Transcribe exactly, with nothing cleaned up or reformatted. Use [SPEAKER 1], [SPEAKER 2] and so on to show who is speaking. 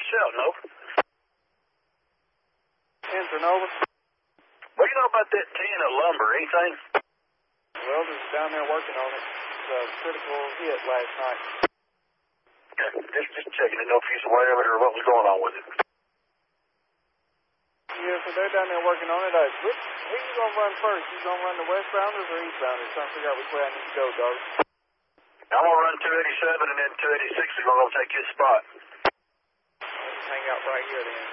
[SPEAKER 1] shouting, over.
[SPEAKER 2] Enter, over.
[SPEAKER 1] What do you know about that tin of lumber, anything?
[SPEAKER 2] Welders down there working on it. It's a critical hit last night.
[SPEAKER 1] Okay, just, just checking to know if he's aware of it or what was going on with it.
[SPEAKER 2] Yeah, so they're down there working on it. Uh, which, who you going to run first? You going to run the westbounders or eastbounders? Trying to figure out which way I need to go, dog.
[SPEAKER 1] I'm going to run two eighty-seven and then two eighty-six is going to take his spot.
[SPEAKER 2] Let's hang out right here then.